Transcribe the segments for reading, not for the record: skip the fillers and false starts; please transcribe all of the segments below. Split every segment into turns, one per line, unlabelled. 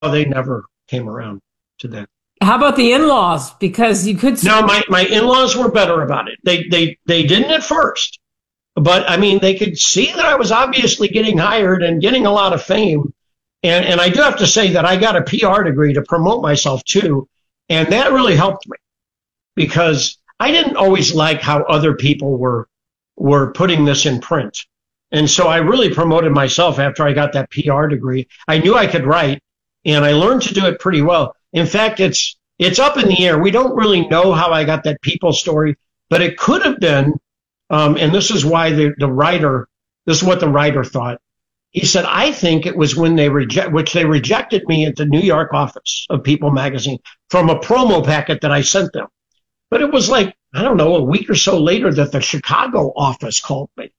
they never came around to that.
How about the in-laws? Because you could.
No, my in-laws were better about it. They didn't at first, but I mean, they could see that I was obviously getting hired and getting a lot of fame. And I do have to say that I got a PR degree to promote myself too. And that really helped me because I didn't always like how other people were putting this in print. And so I really promoted myself after I got that PR degree. I knew I could write and I learned to do it pretty well. In fact, it's up in the air. We don't really know how I got that People story, but it could have been, and this is why this is what the writer thought. He said, I think it was when they rejected me at the New York office of People magazine from a promo packet that I sent them. But it was like, I don't know, a week or so later that the Chicago office called me.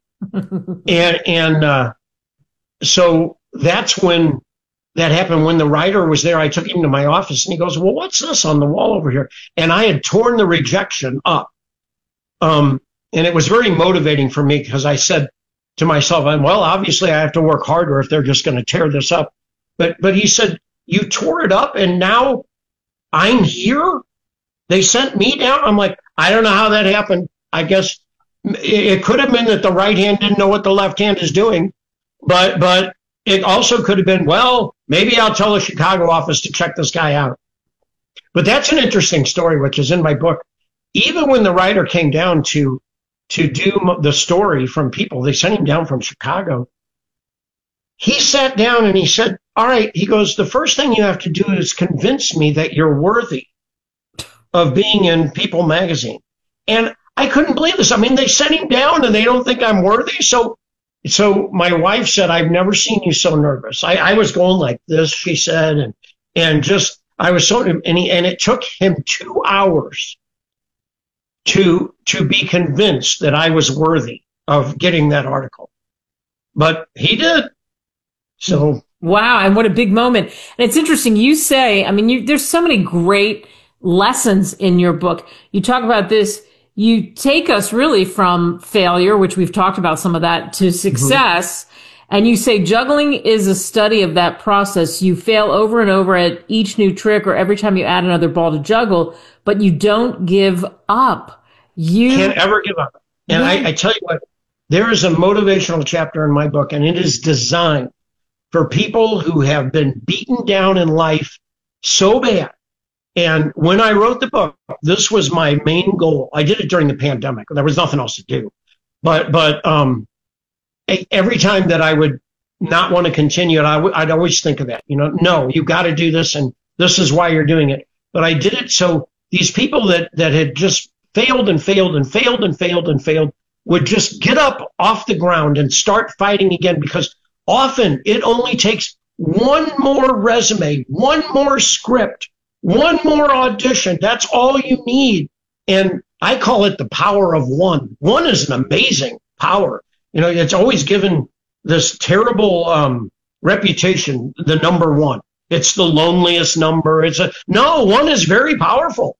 So that's when that happened. When the writer was there, I took him to my office and he goes, well, what's this on the wall over here? And I had torn the rejection up. And it was very motivating for me because I said to myself, well, obviously I have to work harder if they're just going to tear this up. But he said, you tore it up and now I'm here? They sent me down? I'm like, I don't know how that happened. I guess it could have been that the right hand didn't know what the left hand is doing. But it also could have been, well, maybe I'll tell the Chicago office to check this guy out. But that's an interesting story, which is in my book. Even when the writer came down to do the story from People, they sent him down from Chicago. He sat down and he said, all right, he goes, the first thing you have to do is convince me that you're worthy of being in People magazine. And I couldn't believe this. I mean, they sent him down and they don't think I'm worthy. So my wife said, I've never seen you so nervous. I was going like this, she said, and I was so, and it took him 2 hours to be convinced that I was worthy of getting that article. But he did. So.
Wow. And what a big moment. And it's interesting. You say, I mean, there's so many great lessons in your book. You talk about this. You take us really from failure, which we've talked about some of that, to success. Mm-hmm. And you say juggling is a study of that process. You fail over and over at each new trick or every time you add another ball to juggle, but you don't give up. You
can't ever give up. And I tell you what, there is a motivational chapter in my book, and it is designed for people who have been beaten down in life so bad. And when I wrote the book, this was my main goal. I did it during the pandemic. There was nothing else to do. But every time that I would not want to continue it, I'd always think of that. No, you got to do this, and this is why you're doing it. But I did it so these people that had just failed and failed and failed and failed and failed would just get up off the ground and start fighting again, because often it only takes one more resume, one more script, one more audition. That's all you need. And I call it the power of one. One is an amazing power. It's always given this terrible reputation, the number one. It's the loneliest number. One is very powerful.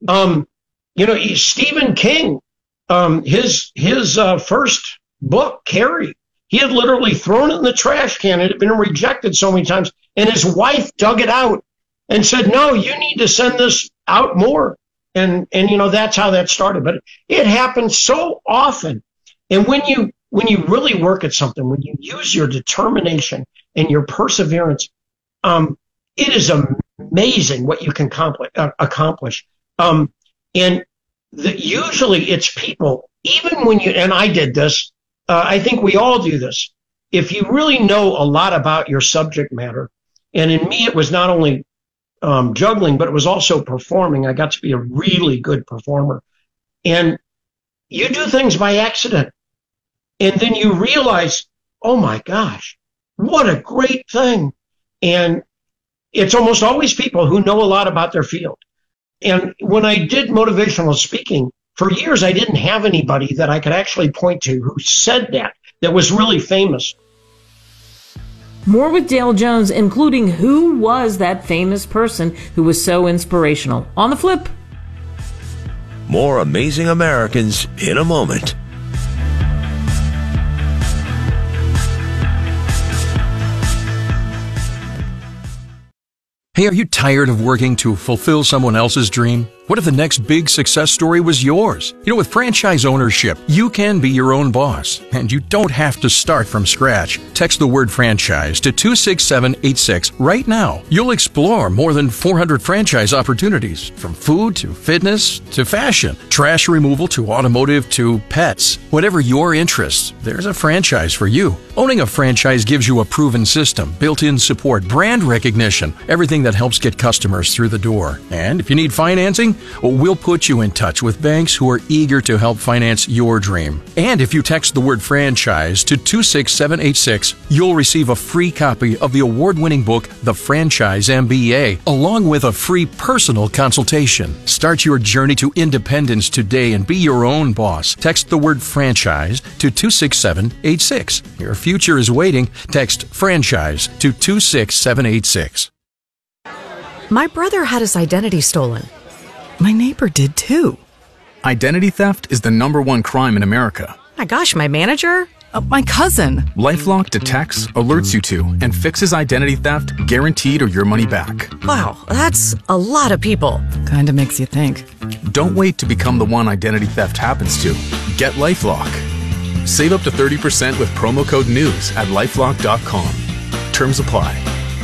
Stephen King, his first book, Carrie, he had literally thrown it in the trash can. It had been rejected so many times. And his wife dug it out and said, no, you need to send this out more. And that's how that started. But it happens so often. And when you really work at something, when you use your determination and your perseverance, it is amazing what you can accomplish. And usually it's people, even when and I did this, I think we all do this. If you really know a lot about your subject matter, and in me, it was not only juggling, but it was also performing. I got to be a really good performer. And you do things by accident. And then you realize, oh my gosh, what a great thing. And it's almost always people who know a lot about their field. And when I did motivational speaking, for years I didn't have anybody that I could actually point to who said that was really famous.
More with Dale Jones, including who was that famous person who was so inspirational. On the flip.
More Amazing Americans in a moment.
Hey, are you tired of working to fulfill someone else's dream? What if the next big success story was yours? You know, with franchise ownership, you can be your own boss, and you don't have to start from scratch. Text the word franchise to 26786 right now. You'll explore more than 400 franchise opportunities, from food to fitness to fashion, trash removal to automotive to pets. Whatever your interests, there's a franchise for you. Owning a franchise gives you a proven system, built-in support, brand recognition, everything that helps get customers through the door. And if you need financing, well, we'll put you in touch with banks who are eager to help finance your dream. And if you text the word franchise to 26786, you'll receive a free copy of the award-winning book, The Franchise MBA, along with a free personal consultation. Start your journey to independence today and be your own boss. Text the word franchise to 26786. Your future is waiting. Text franchise to 26786.
My brother had his identity stolen. My neighbor did too.
Identity theft is the #1 crime in America.
My gosh, my manager?
My cousin. LifeLock detects, alerts you to, and fixes identity theft, guaranteed or your money back.
Wow, that's a lot of people.
Kinda makes you think.
Don't wait to become the one identity theft happens to. Get LifeLock. Save up to 30% with promo code NEWS at LifeLock.com. Terms apply.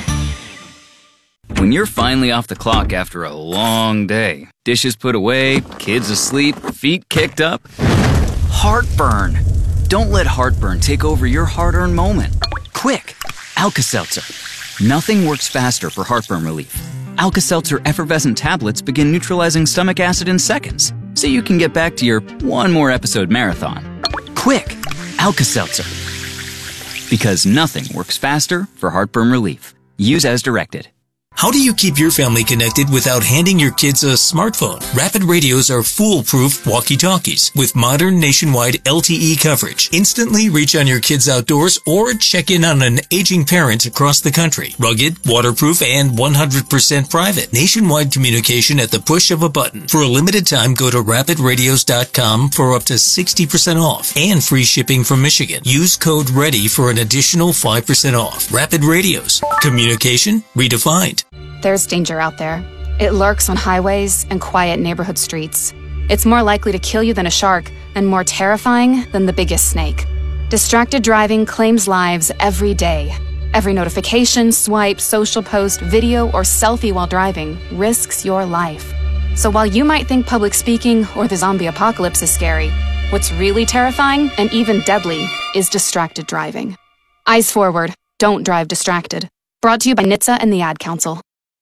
When you're finally off the clock after a long day, dishes put away, kids asleep, feet kicked up, heartburn. Don't let heartburn take over your hard-earned moment. Quick, Alka-Seltzer. Nothing works faster for heartburn relief. Alka-Seltzer effervescent tablets begin neutralizing stomach acid in seconds, so you can get back to your one more episode marathon. Quick, Alka-Seltzer. Because nothing works faster for heartburn relief. Use as directed.
How do you keep your family connected without handing your kids a smartphone? Rapid Radios are foolproof walkie-talkies with modern nationwide LTE coverage. Instantly reach on your kids outdoors or check in on an aging parent across the country. Rugged, waterproof, and 100% private. Nationwide communication at the push of a button. For a limited time, go to rapidradios.com for up to 60% off and free shipping from Michigan. Use code READY for an additional 5% off. Rapid Radios. Communication redefined.
There's danger out there. It lurks on highways and quiet neighborhood streets. It's more likely to kill you than a shark and more terrifying than the biggest snake. Distracted driving claims lives every day. Every notification, swipe, social post, video, or selfie while driving risks your life. So while you might think public speaking or the zombie apocalypse is scary, what's really terrifying and even deadly is distracted driving. Eyes forward. Don't drive distracted. Brought to you by NHTSA and the Ad Council.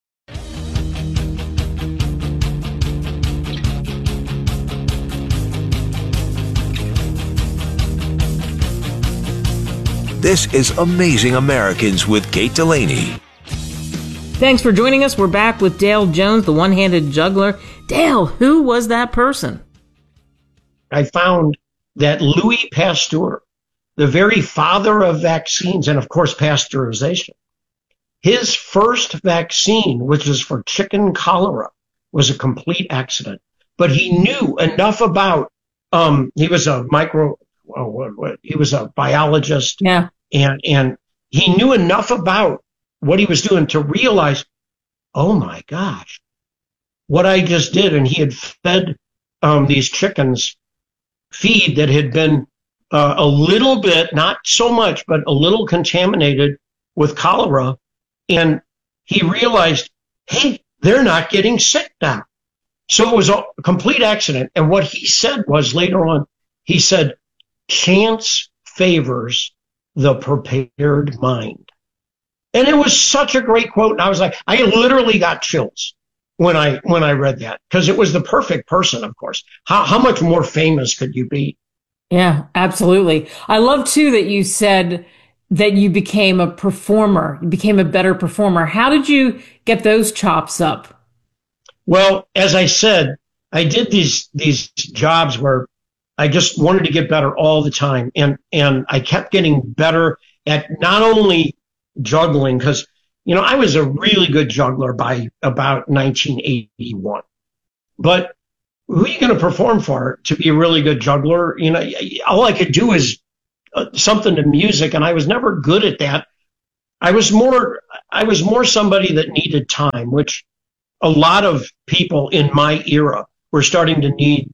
This is Amazing Americans with Kate Delaney.
Thanks for joining us. We're back with Dale Jones, the one-handed juggler. Dale, who was that person?
I found that Louis Pasteur, the very father of vaccines and, of course, pasteurization, his first vaccine, which was for chicken cholera, was a complete accident. But he knew enough about, he was a he was a biologist.
Yeah.
And he knew enough about what he was doing to realize, oh my gosh, what I just did. And he had fed these chickens feed that had been a little bit, not so much, but a little contaminated with cholera. And he realized, hey, they're not getting sick now. So it was a complete accident. And what he said was later on, he said, chance favors the prepared mind. And it was such a great quote. And I was like, I literally got chills when I read that, because it was the perfect person, of course. How much more famous could you be?
Yeah, absolutely. I love too that you said that you became a performer, you became a better performer. How did you get those chops up?
Well, as I said, I did these jobs where I just wanted to get better all the time. And I kept getting better at not only juggling, because, you know, I was a really good juggler by about 1981. But who are you going to perform for to be a really good juggler? You know, all I could do is something to music, and I was never good at that. I was more I was more somebody that needed time, which a lot of people in my era were starting to need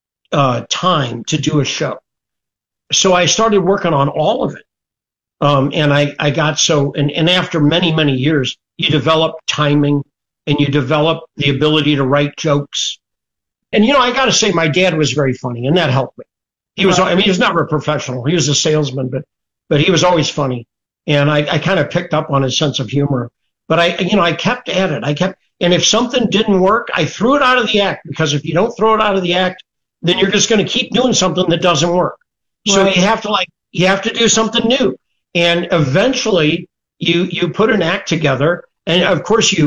time to do a show. So I started working on all of it. And I got and after many, many years, you develop timing and you develop the ability to write jokes. And, I got to say, my dad was very funny, and that helped me. He was never a professional. He was a salesman, but he was always funny. And I kind of picked up on his sense of humor. But I kept at it. And if something didn't work, I threw it out of the act, because if you don't throw it out of the act, then you're just going to keep doing something that doesn't work. Right. So you have to do something new. And eventually you put an act together, and of course you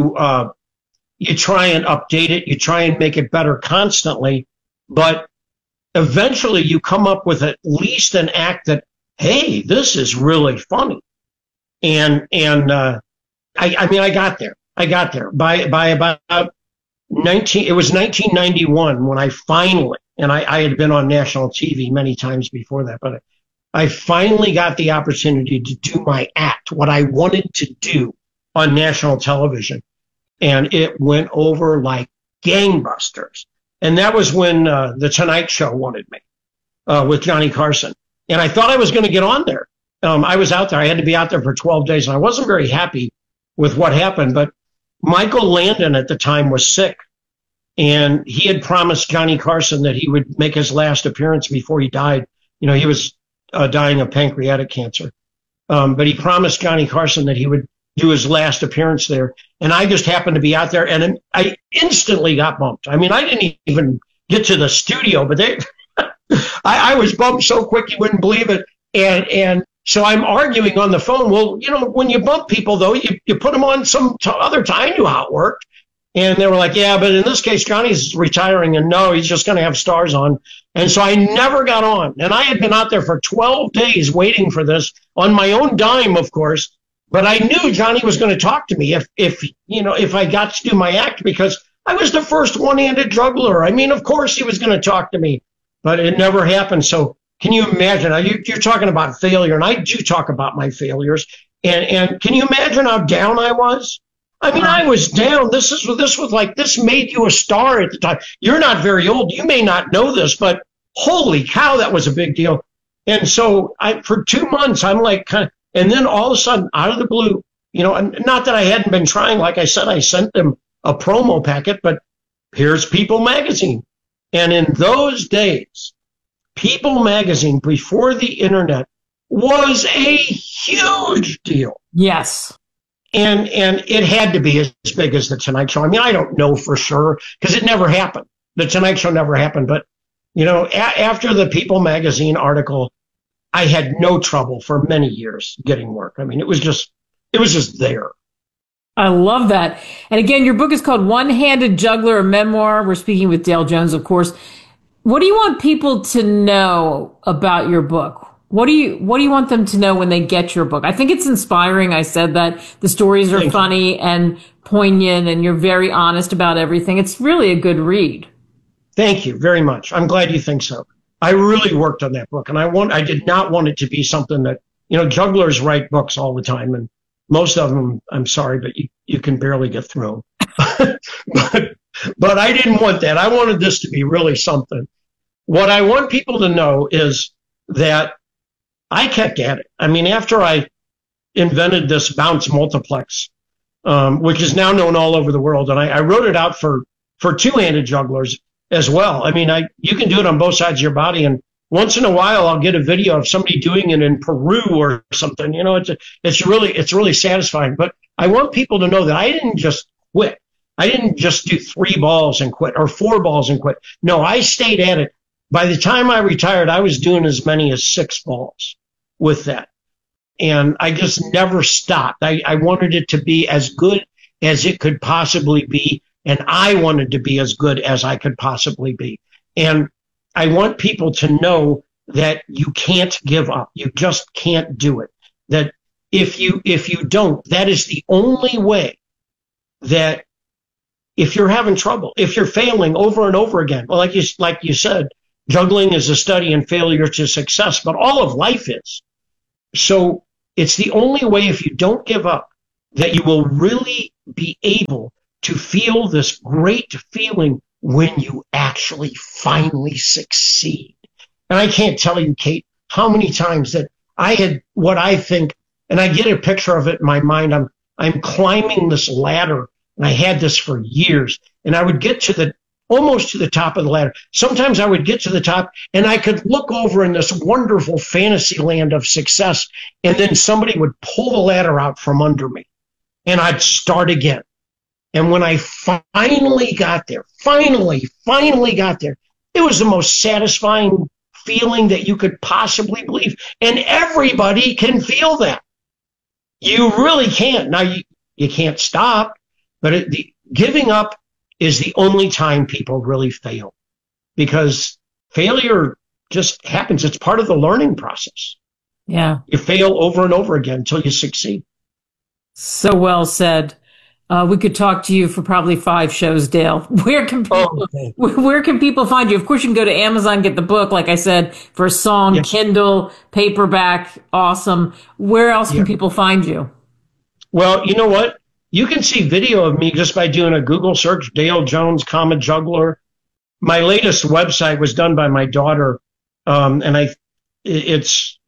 try and update it, you try and make it better constantly, but eventually you come up with at least an act that, hey, this is really funny. And I got there. By about it was 1991 when I finally, and I had been on national TV many times before that, but I finally got the opportunity to do my act, what I wanted to do on national television. And it went over like gangbusters. And that was when The Tonight Show wanted me with Johnny Carson. And I thought I was going to get on there. I was out there. I had to be out there for 12 days. And I wasn't very happy with what happened. But Michael Landon at the time was sick. And he had promised Johnny Carson that he would make his last appearance before he died. He was dying of pancreatic cancer. But he promised Johnny Carson that he would do his last appearance there. And I just happened to be out there, and I instantly got bumped. I mean, I didn't even get to the studio, but I was bumped so quick you wouldn't believe it. And so I'm arguing on the phone. Well, when you bump people, though, you put them on some other time. I knew how it worked. And they were like, yeah, but in this case, Johnny's retiring, and no, he's just going to have stars on. And so I never got on. And I had been out there for 12 days waiting for this on my own dime, of course. But I knew Johnny was going to talk to me if I got to do my act, because I was the first one-handed juggler. I mean, of course he was going to talk to me, but it never happened. So can you imagine? You're talking about failure, and I do talk about my failures. And can you imagine how down I was? I mean, I was down. This made you a star at the time. You're not very old. You may not know this, but holy cow, that was a big deal. And so for 2 months, I'm like and then all of a sudden, out of the blue, not that I hadn't been trying. Like I said, I sent them a promo packet, but here's People Magazine. And in those days, People Magazine, before the internet, was a huge deal.
Yes.
And it had to be as big as The Tonight Show. I mean, I don't know for sure, because it never happened. The Tonight Show never happened. But, after the People Magazine article, I had no trouble for many years getting work. I mean, it was just there.
I love that. And again, your book is called One-Handed Juggler, a memoir. We're speaking with Dale Jones, of course. What do you want people to know about your book? What do you want them to know when they get your book? I think it's inspiring. I said that the stories are funny and poignant, and you're very honest about everything. It's really a good read.
Thank you very much. I'm glad you think so. I really worked on that book, and I did not want it to be something that, jugglers write books all the time, and most of them, I'm sorry, but you can barely get through. But I didn't want that. I wanted this to be really something. What I want people to know is that I kept at it. I mean, after I invented this bounce multiplex, which is now known all over the world, and I wrote it out for two-handed jugglers as well. I mean, you can do it on both sides of your body, and once in a while I'll get a video of somebody doing it in Peru or something. It's really satisfying. But I want people to know that I didn't just quit. I didn't just do 3 balls and quit, or 4 balls and quit. No, I stayed at it. By the time I retired, I was doing as many as 6 balls with that. And I just never stopped. I wanted it to be as good as it could possibly be. And I wanted to be as good as I could possibly be. And I want people to know that you can't give up. You just can't do it. That if you don't, that is the only way that if you're having trouble, if you're failing over and over again, well, like you said, juggling is a study in failure to success, but all of life is. So it's the only way, if you don't give up, that you will really be able to feel this great feeling when you actually finally succeed. And I can't tell you, Kate, how many times that I had what I think, and I get a picture of it in my mind. I'm climbing this ladder, and I had this for years, and I would get to almost to the top of the ladder. Sometimes I would get to the top, and I could look over in this wonderful fantasy land of success, and then somebody would pull the ladder out from under me, and I'd start again. And when I finally got there, it was the most satisfying feeling that you could possibly believe. And everybody can feel that. You really can't. Now, you can't stop, but giving up is the only time people really fail, because failure just happens. It's part of the learning process.
Yeah.
You fail over and over again until you succeed.
So well said. We could talk to you for probably 5 shows, Dale. Where can people find you? Of course, you can go to Amazon, get the book, like I said, for a song, yes. Kindle, paperback, awesome. Where else can people find you? Well, you know what? You can see video of me just by doing a Google search, Dale Jones, Juggler. My latest website was done by my daughter, and it's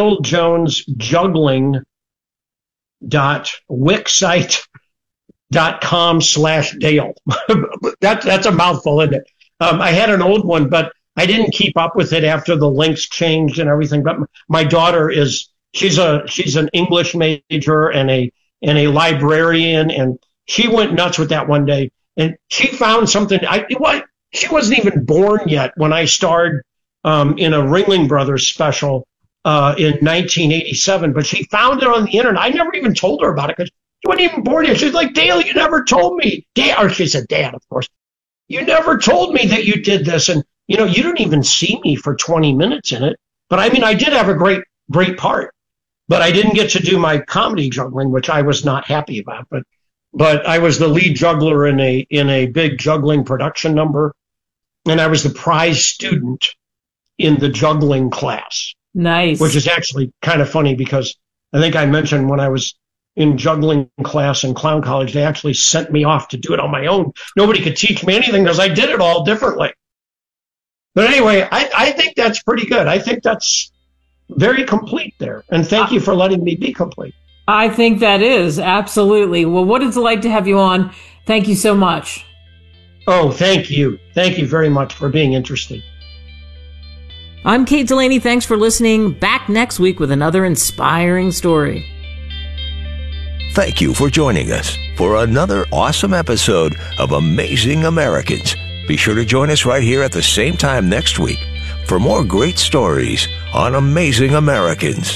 DaleJonesJuggling.wixsite.com/Dale. That's a mouthful, isn't it? I had an old one, but I didn't keep up with it after the links changed and everything. But my daughter she's an English major and a librarian, and she went nuts with that one day. And she found something. She wasn't even born yet when I starred in a Ringling Brothers special in 1987. But she found it on the internet. I never even told her about it because she wasn't even born yet. She's like, Dale, you never told me. Or she said, Dad, of course. You never told me that you did this. And, you didn't even see me for 20 minutes in it. But, I did have a great, great part. But I didn't get to do my comedy juggling, which I was not happy about. But I was the lead juggler in a big juggling production number. And I was the prize student in the juggling class. Nice.
Which is actually kind of funny because I think I mentioned when I was in juggling class in clown college, they actually sent me off to do it on my own. Nobody could teach me anything because I did it all differently. But anyway, I think that's pretty good. I think that's very complete there. And thank you for letting me be complete.
I think that is. Absolutely. Well, what a delight to have you on. Thank you so much.
Oh, thank you. Thank you very much for being interested.
I'm Kate Delaney. Thanks for listening. Back next week with another inspiring story.
Thank you for joining us for another awesome episode of Amazing Americans. Be sure to join us right here at the same time next week for more great stories on Amazing Americans.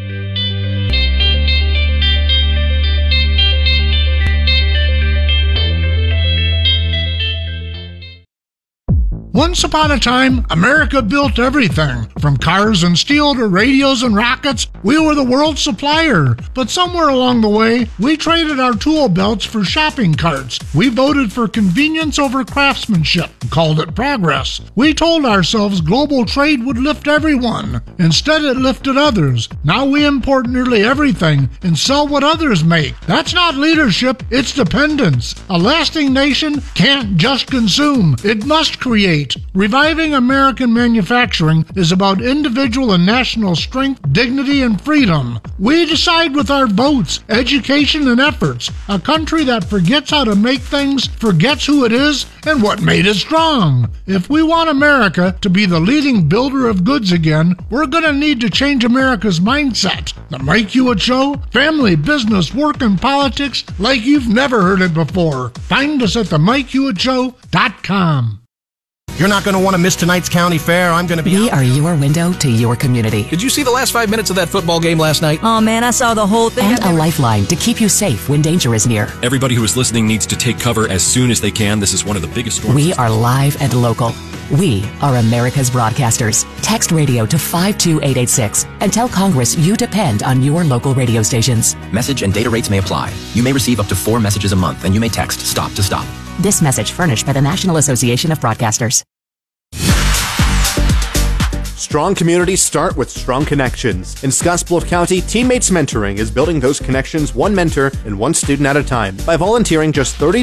Once upon a time, America built everything. From cars and steel to radios and rockets, we were the world's supplier. But somewhere along the way, we traded our tool belts for shopping carts. We voted for convenience over craftsmanship and called it progress. We told ourselves global trade would lift everyone. Instead, it lifted others. Now we import nearly everything and sell what others make. That's not leadership, it's dependence. A lasting nation can't just consume, it must create. Reviving American manufacturing is about individual and national strength, dignity, and freedom. We decide with our votes, education, and efforts. A country that forgets how to make things forgets who it is and what made it strong. If we want America to be the leading builder of goods again, we're going to need to change America's mindset. The Mike Hewitt Show, family, business, work, and politics like you've never heard it before. Find us at themikehewittShow.com.
You're not going to want to miss tonight's county fair. I'm going to be...
We are your window to your community.
Did you see the last 5 minutes of that football game last night?
Oh, man, I saw the whole thing. And a lifeline to keep you safe when danger is near.
Everybody who is listening needs to take cover as soon as they can. This is one of the biggest storms.
We are live and local. We are America's broadcasters. Text radio to 52886 and tell Congress you depend on your local radio stations.
Message and data rates may apply. You may receive up to 4 messages a month, and you may text STOP to STOP.
This message furnished by the National Association of Broadcasters.
Strong communities start with strong connections. In Scottsbluff County, Teammates Mentoring is building those connections one mentor and one student at a time by volunteering just $30